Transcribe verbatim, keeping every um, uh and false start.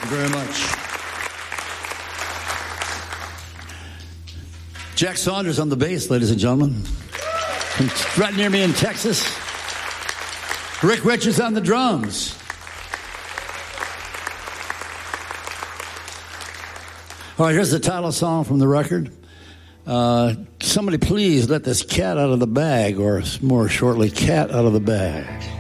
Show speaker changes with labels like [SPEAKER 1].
[SPEAKER 1] very much. Jack Saunders on the bass, ladies and gentlemen. Right near me in Texas. Rick Richards on the drums. All right, here's the title song from the record. Uh, somebody please let this cat out of the bag, or more shortly, cat out of the bag.